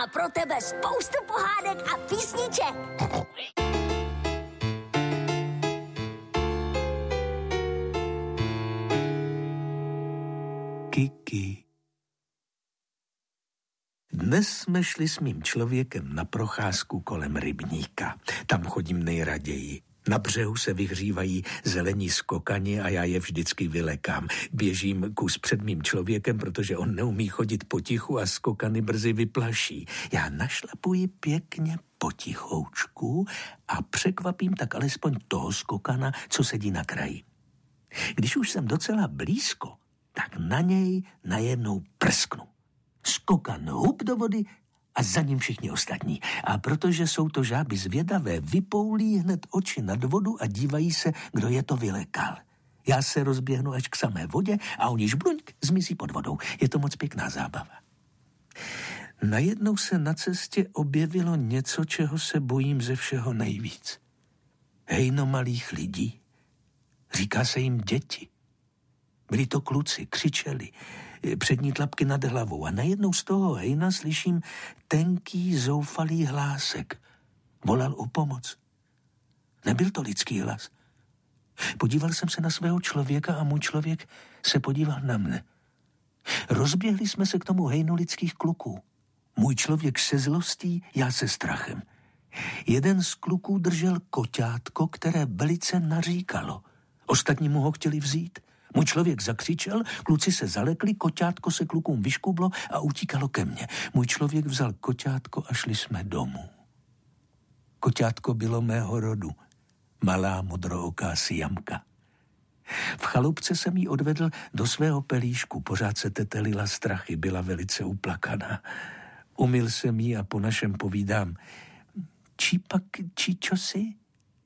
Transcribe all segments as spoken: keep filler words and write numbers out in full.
má pro tebe spoustu pohádek a písniček. Kiki. Dnes jsme šli s mým člověkem na procházku kolem rybníka. Tam chodím nejraději. Na břehu se vyhřívají zelení skokani a já je vždycky vylekám. Běžím kus před mým člověkem, protože on neumí chodit potichu a skokany brzy vyplaší. Já našlapuji pěkně potichoučku a překvapím tak alespoň toho skokana, co sedí na kraji. Když už jsem docela blízko, tak na něj najednou prsknu. Skokan hup do vody a za ním všichni ostatní. A protože jsou to žáby zvědavé, vypoulí hned oči nad vodu a dívají se, kdo je to vylekal. Já se rozběhnu až k samé vodě a oni žbluňk zmizí pod vodou. Je to moc pěkná zábava. Najednou se na cestě objevilo něco, čeho se bojím ze všeho nejvíc. Hejno malých lidí. Říká se jim děti. Byli to kluci, křičeli, přední tlapky nad hlavou a najednou z toho hejna slyším tenký, zoufalý hlásek. Volal o pomoc. Nebyl to lidský hlas. Podíval jsem se na svého člověka a můj člověk se podíval na mne. Rozběhli jsme se k tomu hejnu lidských kluků. Můj člověk se zlostí, já se strachem. Jeden z kluků držel koťátko, které velice naříkalo. Ostatní mu ho chtěli vzít. Můj člověk zakřičel, kluci se zalekli, koťátko se klukům vyškublo a utíkalo ke mně. Můj člověk vzal koťátko a šli jsme domů. Koťátko bylo mého rodu, malá modrooká Siamka. V chalupce jsem jí odvedl do svého pelíšku, pořád se tetelila strachy, byla velice uplakaná. Umyl jsem jí a po našem povídám, čí pak, čí čosi?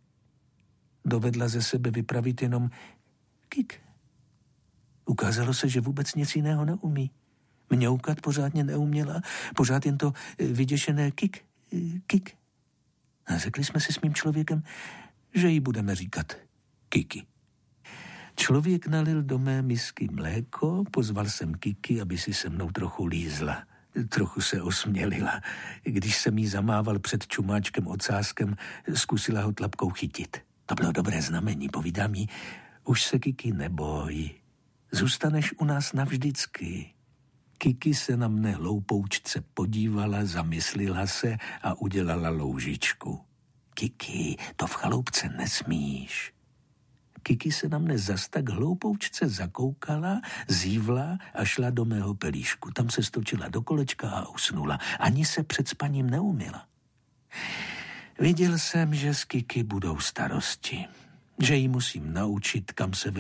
Dovedla ze sebe vypravit jenom kik. Ukázalo se, že vůbec nic jiného neumí. Mňoukat pořádně neuměla, pořád jen to vyděšené kik, kik. A řekli jsme si s mým člověkem, že jí budeme říkat Kiki. Člověk nalil do mé misky mléko, pozval jsem Kiki, aby si se mnou trochu lízla. Trochu se osmělila. Když jsem jí zamával před čumáčkem ocáskem, zkusila ho tlapkou chytit. To bylo dobré znamení, povídám jí, už se Kiki neboj. Zůstaneš u nás navždycky. Kiki se na mne hloupoučce podívala, zamyslila se a udělala loužičku. Kiki, to v chaloupce nesmíš. Kiki se na mne zas tak hloupoučce zakoukala, zívla a šla do mého pelíšku. Tam se stočila do kolečka a usnula. Ani se před spaním neumila. Viděl jsem, že z Kiki budou starosti. Že jí musím naučit, kam se